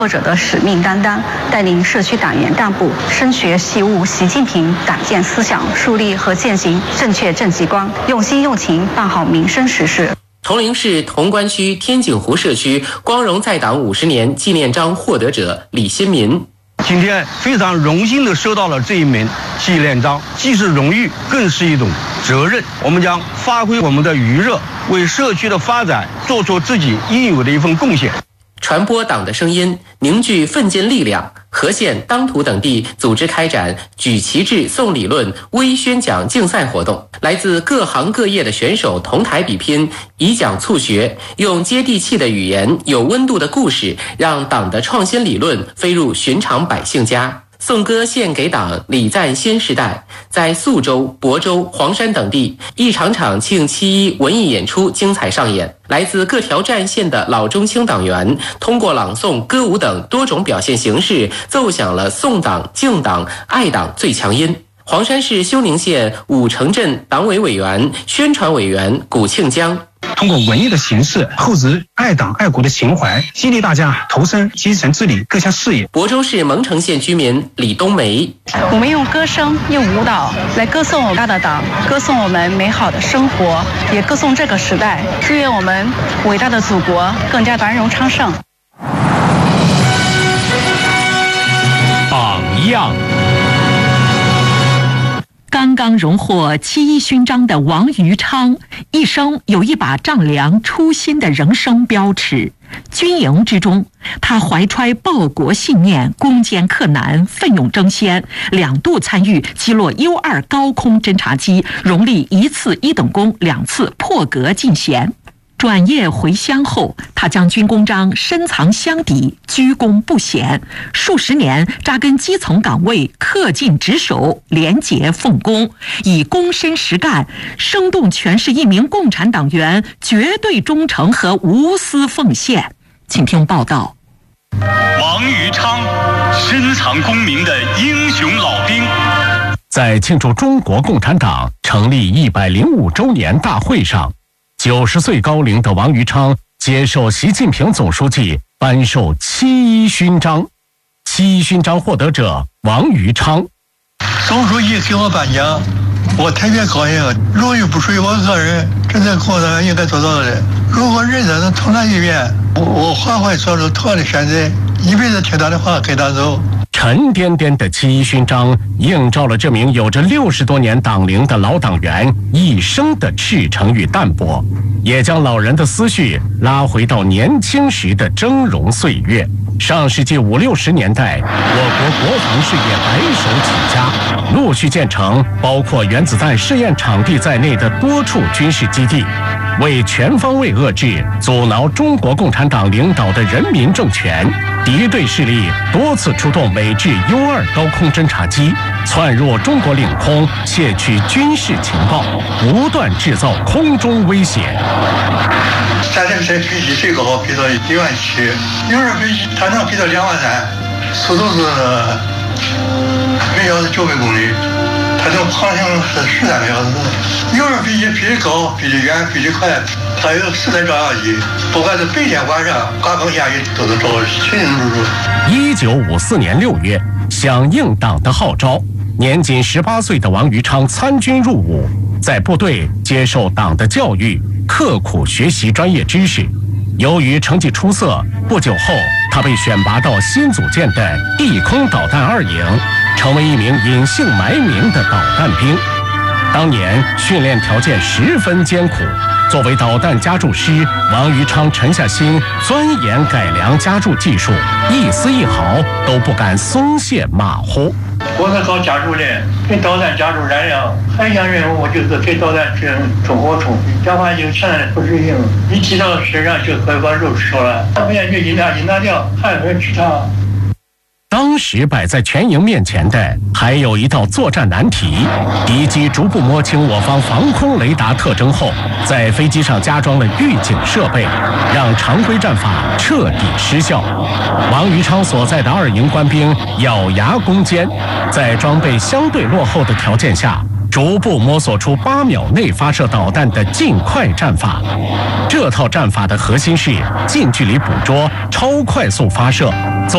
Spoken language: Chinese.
作者的使命担当，带领社区党员干部深学习悟习近平党建思想，树立和践行正确政绩观，用心用情办好民生实事。 铜陵市潼关区天井湖社区光荣在党50年纪念章获得者李新民。 今天非常荣幸地收到了这一枚纪念章，既是荣誉，更是一种责任。我们将发挥我们的余热，为社区的发展做出自己应有的一份贡献。 传播党的声音，凝聚奋进力量。和县、当涂等地组织开展举旗帜、诵理论、微宣讲竞赛活动，来自各行各业的选手同台比拼，以讲促学，用接地气的语言、有温度的故事，让党的创新理论飞入寻常百姓家。颂歌献给党，礼赞新时代。在宿州、亳州、黄山等地，一场场庆7·1文艺演出精彩上演。来自各条战线的老中青党员，通过朗诵、歌舞等多种表现形式，奏响了颂党、敬党、爱党最强音。黄山市休宁县武城镇党委委员、宣传委员古庆江。 通过文艺的形式厚植爱党爱国的情怀，激励大家投身基层治理各项事业。 亳州市蒙城县居民李冬梅， 我们用歌声、用舞蹈来歌颂伟大的党，歌颂我们美好的生活，也歌颂这个时代。祝愿我们伟大的祖国更加繁荣昌盛。 榜样。 刚刚荣获7·1勋章的王余昌，一生有一把丈量初心的人生标尺。军营之中，他怀揣报国信念，攻坚克难，奋勇争先，2度参与击落 U-2高空侦察机，荣立1次1等功，2次破格进衔。转业回乡后，他将军功章深藏箱底，居功不显，数十年扎根基层岗位，恪尽职守，廉洁奉公，以躬身实干，生动诠释一名共产党员绝对忠诚和无私奉献。请听报道。 王余昌，深藏功名的英雄老兵。在庆祝中国共产党成立105周年大会上，90岁高龄的王余昌接受习近平总书记颁授7·1勋章。7·1勋章获得者王余昌， 总书记给我颁奖，我特别高兴。荣誉不属于我个人，这是共产党应该做到的。如果人生能重来一遍，我还会做出同样的选择，一辈子听他的话，跟他走。 沉甸甸的7·1勋章映照了这名有着60多年党龄的老党员一生的赤诚与淡泊，也将老人的思绪拉回到年轻时的峥嵘岁月。上世纪50、60年代，我国国防事业白手起家，陆续建成包括原子弹试验场地在内的多处军事基地，为全方位遏制、阻挠中国共产党领导的人民政权。敌对势力多次出动美制 U-2高空侦察机，窜入中国领空，窃取军事情报，不断制造空中威胁。 咱这个飞机最高飞到17000，U-2飞机它能飞到23000，速度是每小时900公里，它能航行是13个小时。U-2飞机飞得高、飞得远、飞得快，它有4台照相机，不管是白天晚上、刮风下雨，都能照清清楚楚。 1954年6月，响应党的号召，年仅18岁的王余昌参军入伍，在部队接受党的教育，刻苦学习专业知识。由于成绩出色，不久后他被选拔到新组建的地空导弹2营，成为一名隐姓埋名的导弹兵。当年训练条件十分艰苦，作为导弹加注师，王余昌沉下心钻研改良加注技术，一丝一毫都不敢松懈马虎。 我是搞加注的，给导弹加注燃料，还一项任务就是给导弹进行中火冲洗，这样就全然不适应，一提到身上就可以把肉吃了，他不愿就一拿掉，还有人吃它。 当时摆在全营面前的还有一道作战难题，敌机逐步摸清我方防空雷达特征后，在飞机上加装了预警设备，让常规战法彻底失效。王余昌所在的2营官兵咬牙攻坚，在装备相对落后的条件下， 逐步摸索出8秒内发射导弹的近快战法。这套战法的核心是近距离捕捉、超快速发射。